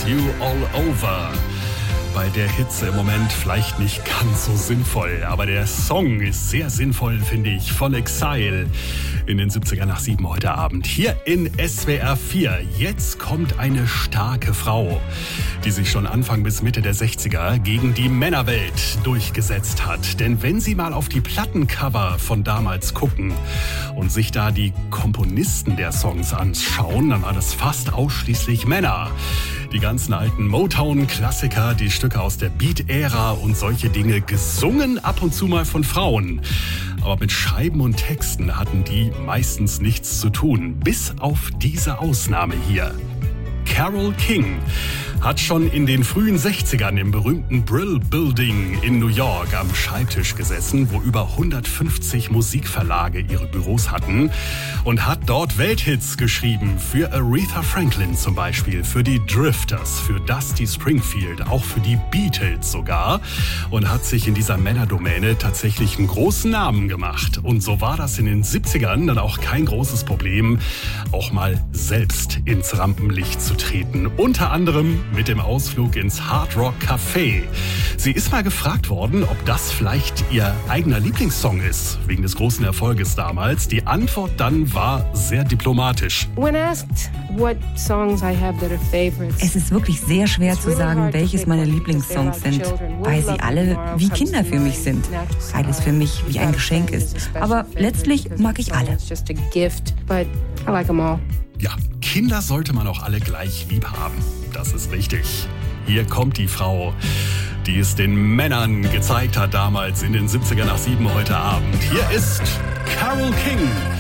You All Over. Bei der Hitze im Moment vielleicht nicht ganz so sinnvoll, aber der Song ist sehr sinnvoll, finde ich, von Exile in den 70er nach 7 heute Abend. Hier in SWR 4. Jetzt kommt eine starke Frau, die sich schon Anfang bis Mitte der 60er gegen die Männerwelt durchgesetzt hat. Denn wenn Sie mal auf die Plattencover von damals gucken und sich da die Komponisten der Songs anschauen, dann waren das fast ausschließlich Männer. Die ganzen alten Motown-Klassiker, die Stücke aus der Beat-Ära und solche Dinge, gesungen ab und zu mal von Frauen. Aber mit Schreiben und Texten hatten die meistens nichts zu tun, bis auf diese Ausnahme hier. Carole King hat schon in den frühen 60ern im berühmten Brill Building in New York am Schreibtisch gesessen, wo über 150 Musikverlage ihre Büros hatten, und hat dort Welthits geschrieben für Aretha Franklin zum Beispiel, für die Drifters, für Dusty Springfield, auch für die Beatles sogar, und hat sich in dieser Männerdomäne tatsächlich einen großen Namen gemacht. Und so war das in den 70ern dann auch kein großes Problem, auch mal selbst ins Rampenlicht zu treten. Unter anderem mit dem Ausflug ins Hard Rock Café. Sie ist mal gefragt worden, ob das vielleicht ihr eigener Lieblingssong ist, wegen des großen Erfolges damals. Die Antwort dann war sehr diplomatisch. Es ist wirklich sehr schwer zu sagen, welches meine Lieblingssongs sind, weil sie alle wie Kinder für mich sind, weil es für mich wie ein Geschenk ist. Aber letztlich mag ich alle. Ja, Kinder sollte man auch alle gleich lieb haben. Das ist richtig. Hier kommt die Frau, die es den Männern gezeigt hat damals in den 70er nach 7 heute Abend. Hier ist Carole King.